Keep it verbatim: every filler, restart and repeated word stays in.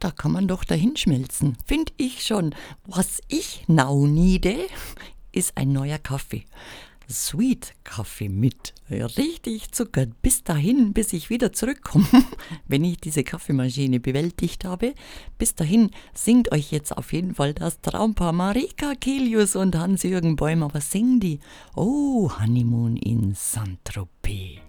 da kann man doch dahin schmelzen. Finde ich schon. Was ich now neede, ist ein neuer Kaffee. Sweet Kaffee mit richtig Zucker. Bis dahin, bis ich wieder zurückkomme, wenn ich diese Kaffeemaschine bewältigt habe. Bis dahin singt euch jetzt auf jeden Fall das Traumpaar Marika Kelius und Hans-Jürgen Bäumer. Was singen die? Oh, Honeymoon in Saint-Tropez.